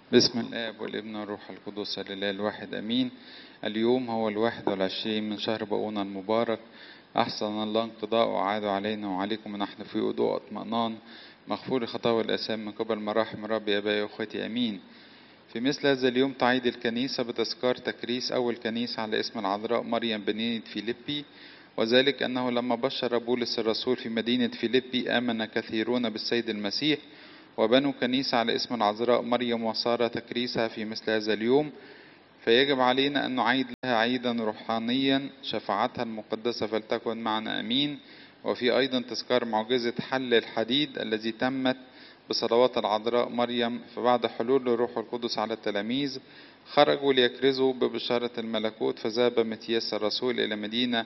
باسم الآب والابن والروح القدس الإله الواحد أمين. اليوم هو 21 من شهر بقون المبارك. أحسن الله انقضاء وعاد علينا وعليكم ونحن في هدوء اطمئنان مغفور خطايا الآثام من قبل مراحم ربي أبائي وأخوتي أمين. في مثل هذا اليوم تعيد الكنيسة بتذكار تكريس أول كنيسة على اسم العذراء مريم بنية فيليبي، وذلك أنه لما بشر بولس الرسول في مدينة فيليبي آمن كثيرون بالسيد المسيح وبنوا كنيسة على اسم العذراء مريم، وصار تكريسها في مثل هذا اليوم. فيجب علينا أن نعيد لها عيدا روحانيا، شفاعتها المقدسة فلتكن معنا أمين. وفي أيضا تذكار معجزة حل الحديد الذي تمت بصلوات العذراء مريم. فبعد حلول الروح القدس على التلاميذ خرجوا ليكرزوا ببشارة الملكوت، فذهب متياس الرسول إلى مدينة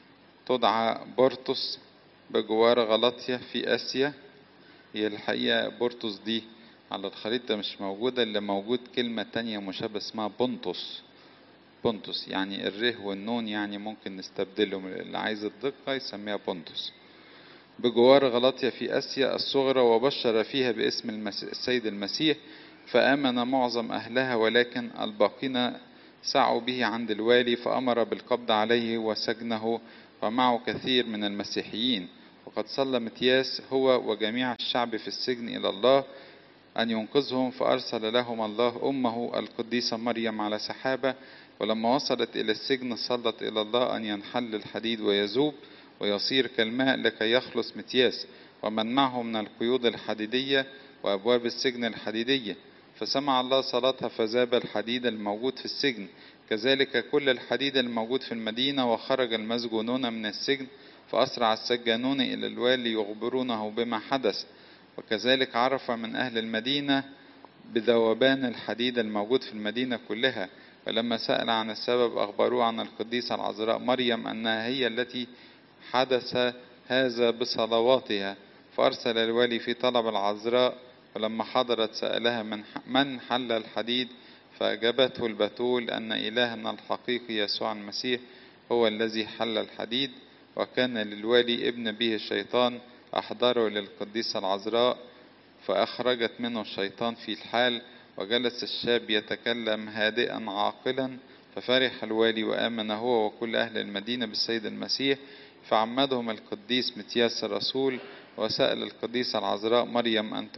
تدعى بورتوس بجوار غلطية في آسيا. هي الحقيقة بورتوس دي على الخريطة مش موجودة، اللي موجود كلمة تانية مشابهة اسمها بونتوس. بونتوس يعني الره والنون، يعني ممكن نستبدلهم، اللي عايز الدقة يسميها بونتوس بجوار غلطية في آسيا الصغرى، وبشر فيها باسم السيد المسيح، فآمن معظم أهلها، ولكن الباقين سعوا به عند الوالي، فأمر بالقبض عليه وسجنه ومعه كثير من المسيحيين. وقد صلى متياس هو وجميع الشعب في السجن إلى الله أن ينقذهم، فأرسل لهم الله أمه القديسة مريم على سحابة. ولما وصلت إلى السجن صلت إلى الله أن ينحل الحديد ويذوب ويصير كالماء لكي يخلص متياس ومن معه من القيود الحديدية وأبواب السجن الحديدية. فسمع الله صلاتها فذاب الحديد الموجود في السجن، كذلك كل الحديد الموجود في المدينة. وخرج المسجونون من السجن، فأسرع السجانون إلى الوالي يخبرونه بما حدث. وكذلك عرف من أهل المدينة بذوبان الحديد الموجود في المدينة كلها. ولما سأل عن السبب أخبروه عن القديسة العذراء مريم أنها هي التي حدث هذا بصلواتها. فأرسل الوالي في طلب العذراء، ولما حضرت سألها من حل الحديد، فأجابته البتول أن إلهنا الحقيقي يسوع المسيح هو الذي حل الحديد. وكان للوالي ابن به الشيطان أحضره للقديسة العذراء، فأخرجت منه الشيطان في الحال. وجلس الشاب يتكلم هادئا عاقلا، ففرح الوالي وآمن هو وكل أهل المدينة بالسيد المسيح. فعمدهم القديس متياس الرسول، وسأل القديسة العذراء مريم أن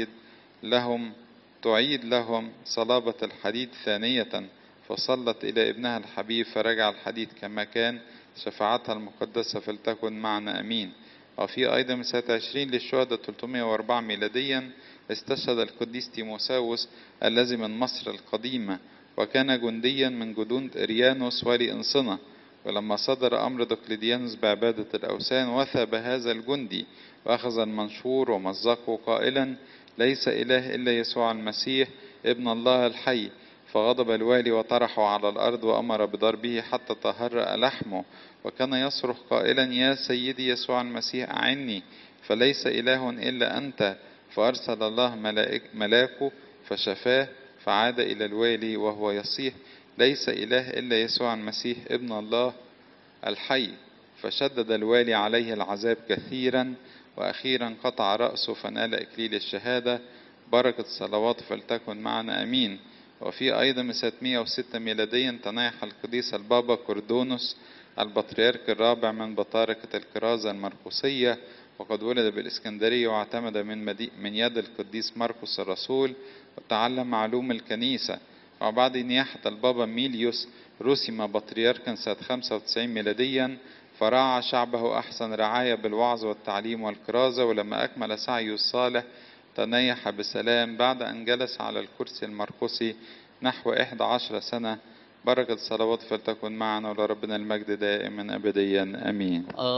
تعيد لهم صلابة الحديد ثانية. فصلت إلى ابنها الحبيب فرجع الحديد كما كان. شفاعتها المقدسة فلتكن معنا أمين. وفي أيضا من سنة 20 للشهداء 304 ميلاديا استشهد القديس تيموساوس الذي من مصر القديمة، وكان جنديا من جنود إريانوس ولي أنصنة. ولما صدر أمر دقلديانوس بعبادة الأوثان وثب هذا الجندي وأخذ المنشور ومزقه قائلا: ليس إله إلا يسوع المسيح ابن الله الحي. فغضب الوالي وطرحه على الأرض وأمر بضربه حتى تهرأ لحمه، وكان يصرخ قائلا: يا سيدي يسوع المسيح أعني، فليس إله إلا أنت. فأرسل الله ملاكه فشفاه، فعاد إلى الوالي وهو يصيح: ليس إله إلا يسوع المسيح ابن الله الحي. فشدد الوالي عليه العذاب كثيرا، وأخيرا قطع رأسه فنال إكليل الشهادة. بركة صلوات فلتكن معنا أمين. وفي أيضا من 106 ميلاديا تنايح القديس البابا كوردونوس البطريرك الرابع من بطاركة الكرازة المرقسية، وقد ولد بالإسكندرية واعتمد من يد القديس مرقس الرسول وتعلم علوم الكنيسة. وبعد نياحة البابا ميليوس رسم بطريركا سنة 95 ميلاديا، فرعى شعبه أحسن رعاية بالوعظ والتعليم والكرازة. ولما أكمل سعيه الصالح تنيح بسلام بعد أن جلس على الكرسي المرقسي نحو 11 سنة. بركة الصلوات فلتكن معنا، ولربنا المجد دائما أبديا أمين.